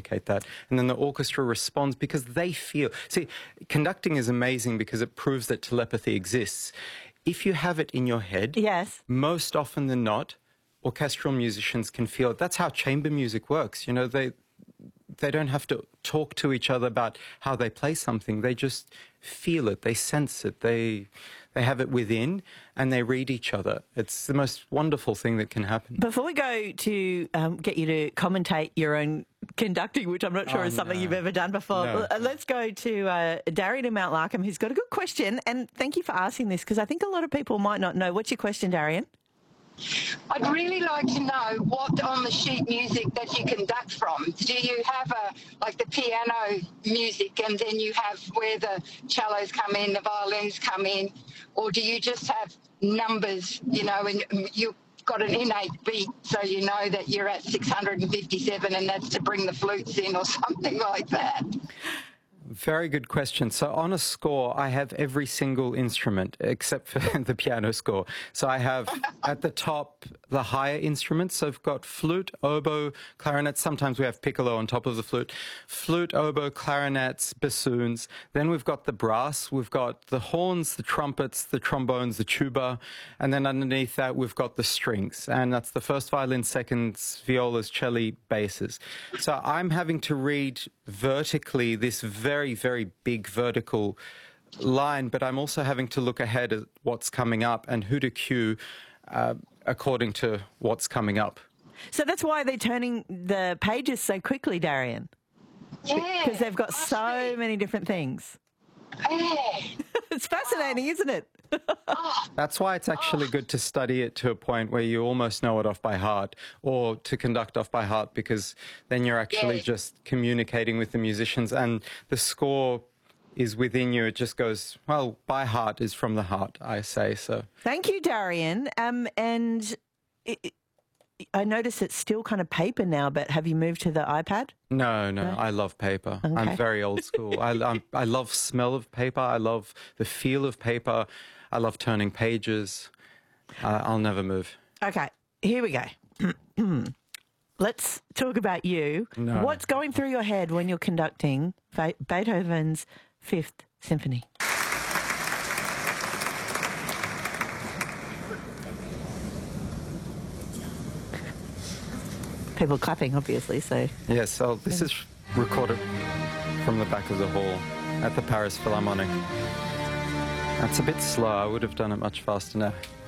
communicate that. And then the orchestra responds because they feel. See, conducting is amazing because it proves that telepathy exists. If you have it in your head, yes, most often than not, orchestral musicians can feel it. That's how chamber music works. You know, they don't have to talk to each other about how they play something. They just feel it. They sense it. They have it within, and they read each other. It's the most wonderful thing that can happen. Before we go to get you to commentate your own conducting, which I'm not sure is something you've ever done before, let's go to Darian in Mount Larkham, who's got a good question. And thank you for asking this, because I think a lot of people might not know. What's your question, Darian? I'd really like to know what on the sheet music that you conduct from. Do you have like the piano music, and then you have where the cellos come in, the violins come in, or do you just have numbers, you know, and you've got an innate beat, so you know that you're at 657 and that's to bring the flutes in or something like that? Very good question. So on a score, I have every single instrument except for the piano score. So I have at the top the higher instruments. So I've got flute, oboe, clarinet. Sometimes we have piccolo on top of the flute. Flute, oboe, clarinets, bassoons. Then we've got the brass. We've got the horns, the trumpets, the trombones, the tuba. And then underneath that, we've got the strings. And that's the first violin, seconds, violas, cello, basses. So I'm having to read vertically this very, very big vertical line, but I'm also having to look ahead at what's coming up and who to cue according to what's coming up. So that's why they're turning the pages so quickly, Darian. Yeah. Because they've got so many different things. Yeah. It's fascinating, isn't it? That's why it's actually good to study it to a point where you almost know it off by heart, or to conduct off by heart, because then you're actually just communicating with the musicians, and the score is within you. It just goes, well, by heart is from the heart, I say. So thank you, Darian. And I notice it's still kind of paper now, but have you moved to the iPad? No, I love paper. Okay. I'm very old school. I love smell of paper. I love the feel of paper. I love turning pages. I'll never move. Okay, here we go. Let's talk about you. No. What's going through your head when you're conducting Beethoven's Fifth Symphony? People clapping, obviously, so... Yes, so this is recorded from the back of the hall at the Paris Philharmonic. That's a bit slow. I would have done it much faster now.